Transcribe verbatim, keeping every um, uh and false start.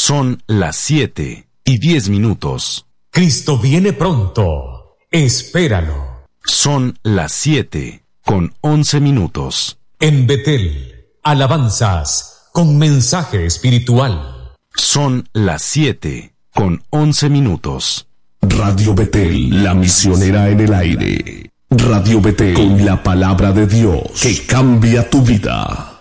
Son las siete y diez minutos. Cristo viene pronto. Espéralo. Son las siete con once minutos. En Betel, alabanzas con mensaje espiritual. Son las siete con once minutos. Radio Betel, la misionera en el aire. Radio Betel, con la palabra de Dios que cambia tu vida.